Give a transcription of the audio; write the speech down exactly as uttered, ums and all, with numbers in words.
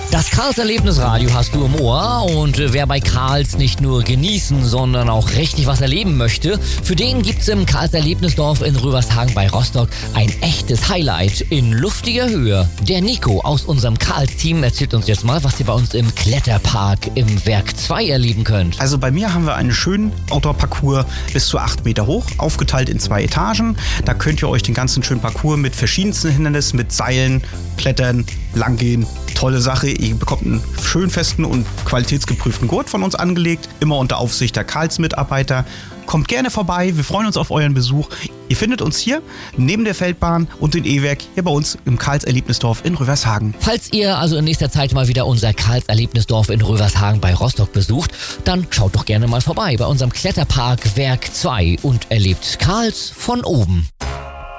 Das Karls Erlebnisradio hast du im Ohr und wer bei Karls nicht nur genießen, sondern auch richtig was erleben möchte, für den gibt's im Karls Erlebnisdorf in Rövershagen bei Rostock ein echtes Highlight in luftiger Höhe. Der Nico aus unserem Karls-Team erzählt uns jetzt mal, was ihr bei uns im Kletterpark im Werk zwei erleben könnt. Also bei mir haben wir einen schönen Outdoor-Parcours bis zu acht Meter hoch, aufgeteilt in zwei Etagen. Da könnt ihr euch den ganzen schönen Parcours mit verschiedensten Hindernissen, mit Seilen, Klettern, Langgehen. Tolle Sache, ihr bekommt einen schön festen und qualitätsgeprüften Gurt von uns angelegt, immer unter Aufsicht der Karls-Mitarbeiter. Kommt gerne vorbei, wir freuen uns auf euren Besuch. Ihr findet uns hier neben der Feldbahn und dem E-Werk hier bei uns im Karls Erlebnisdorf in Rövershagen. Falls ihr also in nächster Zeit mal wieder unser Karls Erlebnisdorf in Rövershagen bei Rostock besucht, dann schaut doch gerne mal vorbei bei unserem Kletterpark Werk zwei und erlebt Karls von oben.